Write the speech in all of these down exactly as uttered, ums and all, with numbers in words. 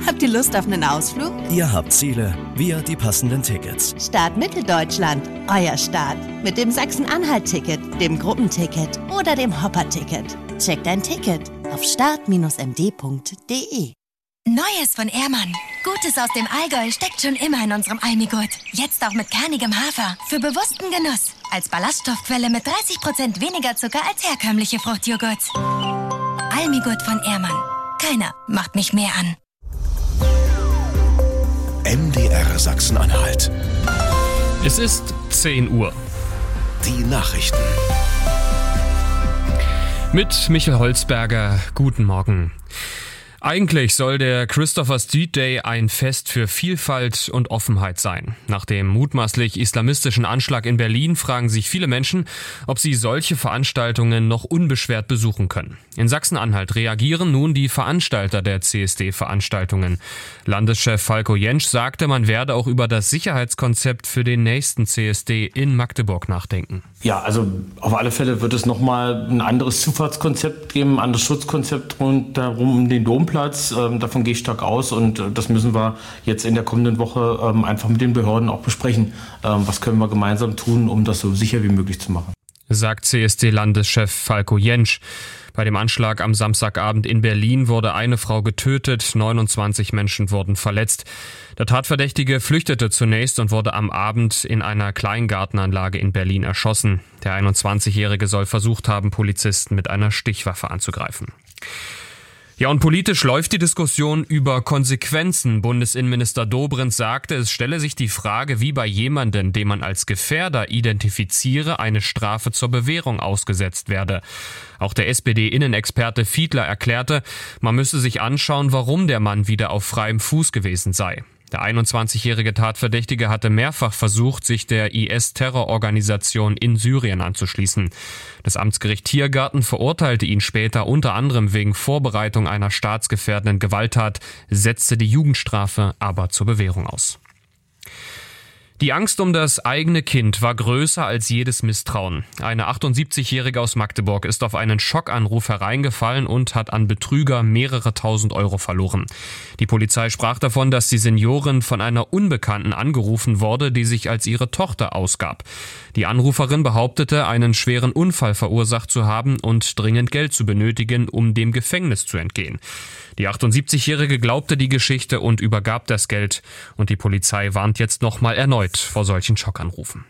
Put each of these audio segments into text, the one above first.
Habt ihr Lust auf einen Ausflug? Ihr habt Ziele, wir die passenden Tickets. Start Mitteldeutschland, euer Start. Mit dem Sachsen-Anhalt-Ticket, dem Gruppenticket oder dem Hopper-Ticket. Checkt dein Ticket auf start Bindestrich m d punkt d e. Neues von Ehrmann. Gutes aus dem Allgäu steckt schon immer in unserem Almigurt. Jetzt auch mit kernigem Hafer. Für bewussten Genuss. Als Ballaststoffquelle mit dreißig Prozent weniger Zucker als herkömmliche Fruchtjoghurts. Almigurt von Ehrmann. Keiner macht mich mehr an. M D R Sachsen-Anhalt. Es ist zehn Uhr. Die Nachrichten. Mit Michael Holzberger. Guten Morgen. Eigentlich soll der Christopher Street Day ein Fest für Vielfalt und Offenheit sein. Nach dem mutmaßlich islamistischen Anschlag in Berlin fragen sich viele Menschen, ob sie solche Veranstaltungen noch unbeschwert besuchen können. In Sachsen-Anhalt reagieren nun die Veranstalter der C S D-Veranstaltungen. Landeschef Falko Jentsch sagte, man werde auch über das Sicherheitskonzept für den nächsten C S D in Magdeburg nachdenken. Ja, also auf alle Fälle wird es nochmal ein anderes Zufahrtskonzept geben, ein anderes Schutzkonzept rundherum um den Domplatz. Ähm, davon gehe ich stark aus und äh, das müssen wir jetzt in der kommenden Woche ähm, einfach mit den Behörden auch besprechen. Ähm, was können wir gemeinsam tun, um das so sicher wie möglich zu machen? Sagt C S D-Landeschef Falko Jentsch. Bei dem Anschlag am Samstagabend in Berlin wurde eine Frau getötet, neunundzwanzig Menschen wurden verletzt. Der Tatverdächtige flüchtete zunächst und wurde am Abend in einer Kleingartenanlage in Berlin erschossen. Der einundzwanzigjährige soll versucht haben, Polizisten mit einer Stichwaffe anzugreifen. Ja, und politisch läuft die Diskussion über Konsequenzen. Bundesinnenminister Dobrindt sagte, es stelle sich die Frage, wie bei jemandem, den man als Gefährder identifiziere, eine Strafe zur Bewährung ausgesetzt werde. Auch der S P D-Innenexperte Fiedler erklärte, man müsse sich anschauen, warum der Mann wieder auf freiem Fuß gewesen sei. Der einundzwanzigjährige Tatverdächtige hatte mehrfach versucht, sich der I S-Terrororganisation in Syrien anzuschließen. Das Amtsgericht Tiergarten verurteilte ihn später unter anderem wegen Vorbereitung einer staatsgefährdenden Gewalttat, setzte die Jugendstrafe aber zur Bewährung aus. Die Angst um das eigene Kind war größer als jedes Misstrauen. Eine achtundsiebzigjährige aus Magdeburg ist auf einen Schockanruf hereingefallen und hat an Betrüger mehrere tausend Euro verloren. Die Polizei sprach davon, dass die Seniorin von einer Unbekannten angerufen wurde, die sich als ihre Tochter ausgab. Die Anruferin behauptete, einen schweren Unfall verursacht zu haben und dringend Geld zu benötigen, um dem Gefängnis zu entgehen. Die achtundsiebzigjährige glaubte die Geschichte und übergab das Geld. Und die Polizei warnt jetzt nochmal erneut vor solchen Schockanrufen.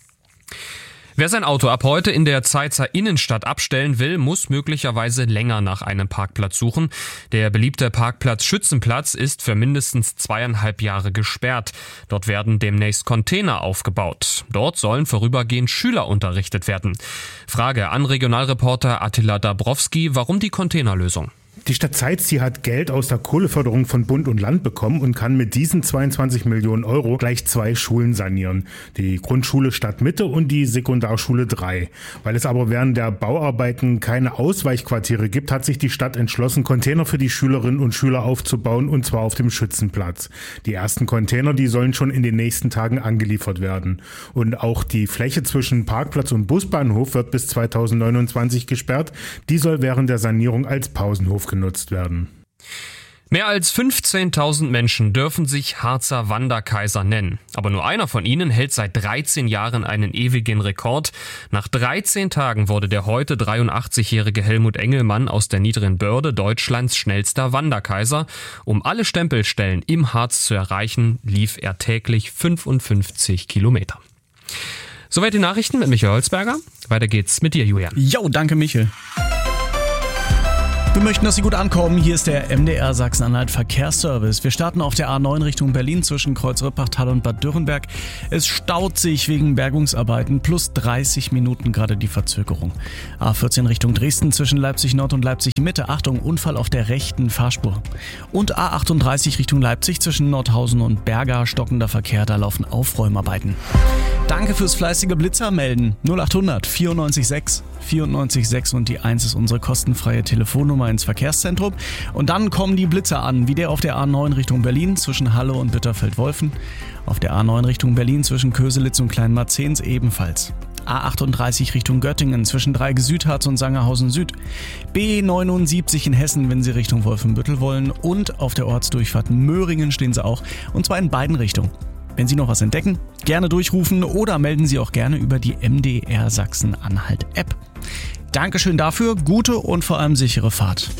Wer sein Auto ab heute in der Zeitzer Innenstadt abstellen will, muss möglicherweise länger nach einem Parkplatz suchen. Der beliebte Parkplatz Schützenplatz ist für mindestens zweieinhalb Jahre gesperrt. Dort werden demnächst Container aufgebaut. Dort sollen vorübergehend Schüler unterrichtet werden. Frage an Regionalreporter Attila Dabrowski, warum die Containerlösung? Die Stadt Zeitz, die hat Geld aus der Kohleförderung von Bund und Land bekommen und kann mit diesen zweiundzwanzig Millionen Euro gleich zwei Schulen sanieren. Die Grundschule Stadtmitte und die Sekundarschule drei. Weil es aber während der Bauarbeiten keine Ausweichquartiere gibt, hat sich die Stadt entschlossen, Container für die Schülerinnen und Schüler aufzubauen, und zwar auf dem Schützenplatz. Die ersten Container, die sollen schon in den nächsten Tagen angeliefert werden. Und auch die Fläche zwischen Parkplatz und Busbahnhof wird bis zweitausendneunundzwanzig gesperrt. Die soll während der Sanierung als Pausenhof genutzt werden. Mehr als fünfzehntausend Menschen dürfen sich Harzer Wanderkaiser nennen. Aber nur einer von ihnen hält seit dreizehn Jahren einen ewigen Rekord. Nach dreizehn Tagen wurde der heute dreiundachtzigjährige Helmut Engelmann aus der Niederen Börde Deutschlands schnellster Wanderkaiser. Um alle Stempelstellen im Harz zu erreichen, lief er täglich fünfundfünfzig Kilometer. Soweit die Nachrichten mit Michael Holzberger. Weiter geht's mit dir, Julian. Jo, danke Michael. Wir möchten, dass Sie gut ankommen. Hier ist der M D R Sachsen-Anhalt Verkehrsservice. Wir starten auf der A neun Richtung Berlin zwischen Kreuz-Rippachtal und Bad Dürrenberg. Es staut sich wegen Bergungsarbeiten. Plus dreißig Minuten gerade die Verzögerung. A vierzehn Richtung Dresden zwischen Leipzig Nord und Leipzig Mitte. Achtung, Unfall auf der rechten Fahrspur. Und A achtunddreißig Richtung Leipzig zwischen Nordhausen und Berga. Stockender Verkehr, da laufen Aufräumarbeiten. Danke fürs fleißige Blitzermelden. null achthundert vierundneunzig sechs vierundneunzig sechs und die eins ist unsere kostenfreie Telefonnummer ins Verkehrszentrum. Und dann kommen die Blitzer an, wie der auf der A neun Richtung Berlin zwischen Halle und Bitterfeld-Wolfen. Auf der A neun Richtung Berlin zwischen Köselitz und Kleinmarzens ebenfalls. A achtunddreißig Richtung Göttingen zwischen Dreieck-Südharz und Sangerhausen Süd. B neunundsiebzig in Hessen, wenn Sie Richtung Wolfenbüttel wollen. Und auf der Ortsdurchfahrt Möhringen stehen sie auch. Und zwar in beiden Richtungen. Wenn Sie noch was entdecken, gerne durchrufen oder melden Sie auch gerne über die M D R Sachsen-Anhalt-App. Dankeschön dafür, gute und vor allem sichere Fahrt.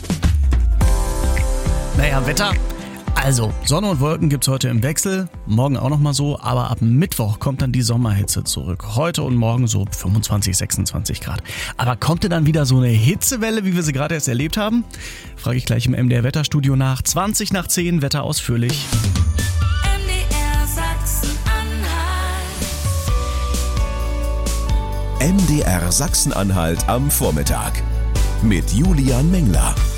Naja, Wetter. Also, Sonne und Wolken gibt's heute im Wechsel, morgen auch nochmal so, aber ab Mittwoch kommt dann die Sommerhitze zurück. Heute und morgen so fünfundzwanzig, sechsundzwanzig Grad. Aber kommt denn dann wieder so eine Hitzewelle, wie wir sie gerade erst erlebt haben? Frage ich gleich im M D R Wetterstudio nach. zwanzig nach zehn, Wetter ausführlich. M D R Sachsen-Anhalt. M D R Sachsen-Anhalt am Vormittag mit Julian Mengler.